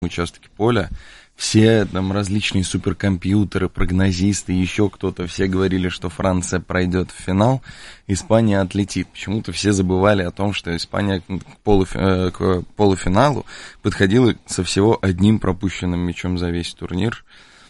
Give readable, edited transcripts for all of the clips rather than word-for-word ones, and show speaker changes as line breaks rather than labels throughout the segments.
участке поля. Все там различные суперкомпьютеры, прогнозисты, еще кто-то, все говорили, что Франция пройдет в финал, Испания отлетит. Почему-то все забывали о том, что Испания к полуфиналу подходила со всего одним пропущенным мячом за весь турнир.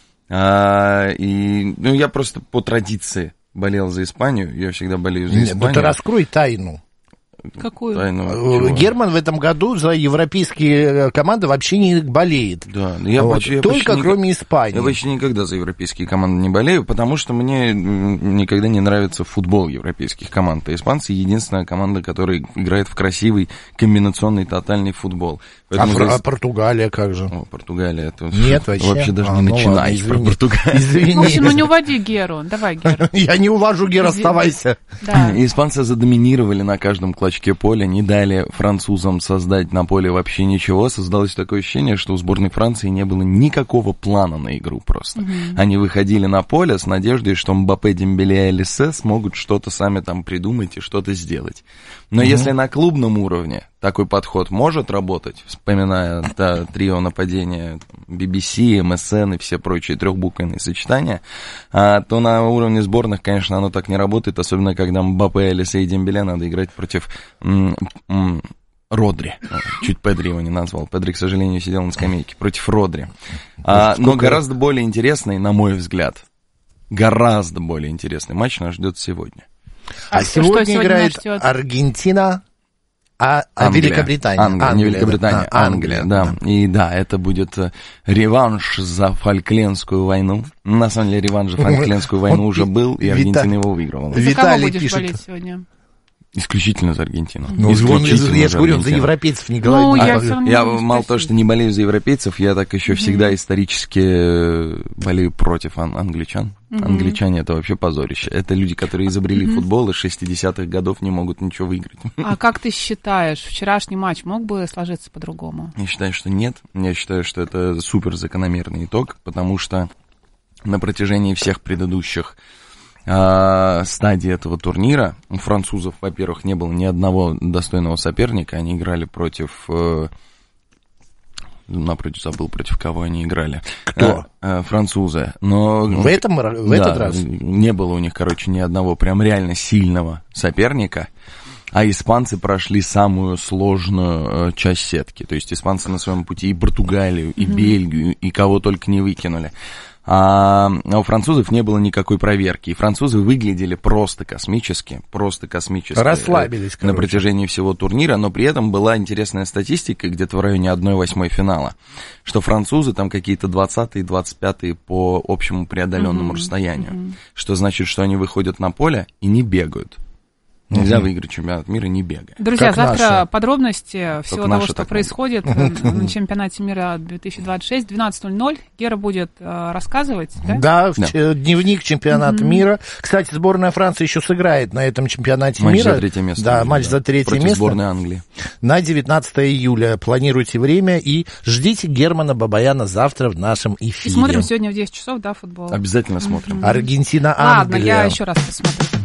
Я просто по традиции болел за Испанию, я всегда болею за Испанию.
Ну ты раскрой тайну.
Какую?
Герман в этом году за европейские команды вообще не болеет.
Да,
только кроме Испании.
Я почти никогда за европейские команды не болею, потому что мне никогда не нравится футбол европейских команд. А испанцы — единственная команда, которая играет в красивый комбинационный тотальный футбол.
А Португалия как же?
Португалия это...
Нет, вообще
даже не начинай про Португалию.
Извини.
В общем, не уводи Геру. Давай, Гера.
Я не увожу, Гера, оставайся.
Да.
Испанцы задоминировали на каждом клочке поля, не дали французам создать на поле вообще ничего. Создалось такое ощущение, что у сборной Франции не было никакого плана на игру просто. Они выходили на поле с надеждой, что Мбаппе, Дембеле и Олисе смогут что-то сами там придумать и что-то сделать. Но если на клубном уровне такой подход может работать, вспоминая трио нападения BBC, MSN и все прочие трехбуквенные сочетания, то на уровне сборных, конечно, оно так не работает, особенно когда Мбаппе, Олисе и Дембеле надо играть против Родри. Чуть Педри его не назвал. Педри, к сожалению, сидел на скамейке. Против Родри. Но гораздо более интересный, на мой взгляд, гораздо более интересный матч нас ждет сегодня.
Сегодня играет Аргентина, Великобритания.
Англия, да. И да, это будет реванш за Фолклендскую войну. На самом деле, реванш за Фолклендскую войну уже был, и Аргентина его выигрывала.
За кого будешь болеть сегодня?
Исключительно за Аргентину.
Я же говорю, за европейцев не говорю.
Я мало того, что не болею за европейцев, я так еще всегда исторически болею против англичан. Англичане — это вообще позорище. Это люди, которые изобрели футбол, и с 60-х годов не могут ничего выиграть.
А как ты считаешь, вчерашний матч мог бы сложиться по-другому?
Я считаю, что нет. Я считаю, что это супер закономерный итог, потому что на протяжении всех предыдущих стадии этого турнира у французов, во-первых, не было ни одного достойного соперника. Они играли против... Напротив, забыл, против кого они играли.
Кто?
Французы. Но
в этот раз?
Не было у них, ни одного прям реально сильного соперника. А испанцы прошли самую сложную часть сетки. То есть испанцы на своем пути и Португалию, и Бельгию, и кого только не выкинули. А у французов не было никакой проверки. И французы выглядели просто космически.
Расслабились,
на протяжении всего турнира. Но при этом была интересная статистика, где-то в районе 1/8 финала, что французы там какие-то 20-е, 25-е по общему преодоленному расстоянию. Что значит, что они выходят на поле и не бегают. Нельзя выиграть чемпионат мира, не бегая.
Друзья, завтра подробности всего того, что происходит на чемпионате мира 2026, 12:00. Гера будет рассказывать, да?
Да, дневник чемпионата мира. Кстати, сборная Франции еще сыграет на этом чемпионате мира.
Матч за третье место.
Да, матч за третье место.
Против сборной Англии.
На 19 июля. Планируйте время и ждите Германа Бабаяна завтра в нашем эфире.
И смотрим сегодня в 10 часов, футбол.
Обязательно смотрим.
Аргентина, Англия.
Ладно, я еще раз посмотрю.